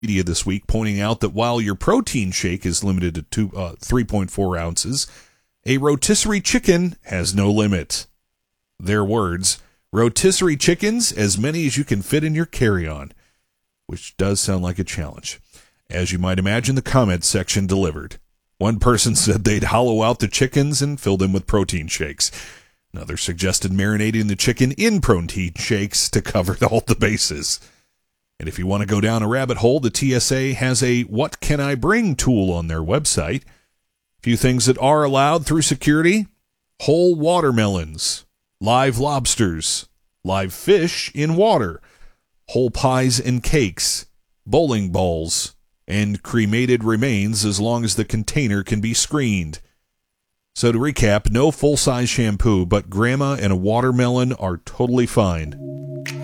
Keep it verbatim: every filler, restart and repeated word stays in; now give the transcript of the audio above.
Media this week pointing out that while your protein shake is limited to two, uh, three point four ounces, a rotisserie chicken has no limit. Their words, rotisserie chickens, as many as you can fit in your carry-on, which does sound like a challenge. As you might imagine, the comments section delivered. One person said they'd hollow out the chickens and fill them with protein shakes. Another suggested marinating the chicken in protein shakes to cover all the bases. And if you want to go down a rabbit hole, the T S A has a What Can I Bring tool on their website. A few things that are allowed through security: whole watermelons, live lobsters, live fish in water, whole pies and cakes, bowling balls, and cremated remains as long as the container can be screened. So to recap, no full-size shampoo, but grandma and a watermelon are totally fine.